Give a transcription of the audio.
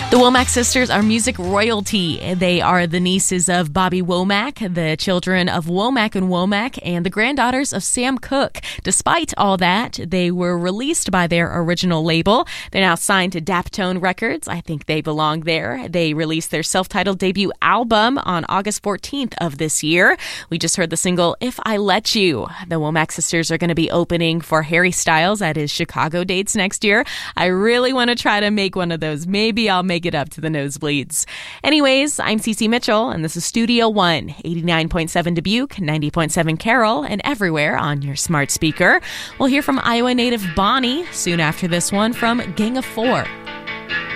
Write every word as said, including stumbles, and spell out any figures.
The Womack sisters are music royalty. They are the nieces of Bobby Womack, the children of Womack and Womack, and the granddaughters of Sam Cooke. Despite all that, they were released by their original label. They're now signed to Daptone Records. I think they belong there. They released their self-titled debut album on August fourteenth of this year. We just heard the single, If I Let You. The Womack sisters are going to be opening for Harry Styles at his Chicago dates next year. I really want to try to make one of those. Maybe I'll make it up to the nosebleeds. Anyways, I'm Cece Mitchell, and this is Studio One, eighty-nine point seven Dubuque, ninety point seven Carroll, and everywhere on your smart speaker. We'll hear from Iowa native Bonnie soon after this one from Gang of Four.